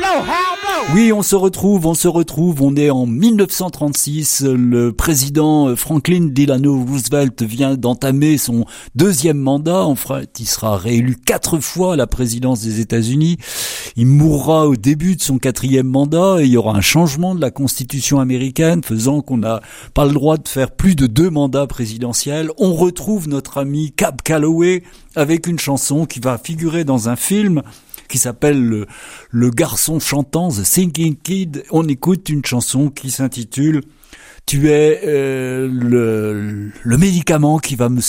Oui, on se retrouve, on est en 1936, le président Franklin Delano Roosevelt vient d'entamer son deuxième mandat, en fait, il sera réélu 4 fois à la présidence des États-Unis, il mourra au début de son 4e mandat et il y aura un changement de la constitution américaine faisant qu'on n'a pas le droit de faire plus de 2 mandats présidentiels. On retrouve notre ami Cab Calloway avec une chanson qui va figurer dans un film qui s'appelle le garçon chantant, The Singing Kid. On écoute une chanson qui s'intitule « Tu es le médicament qui va me sauver ».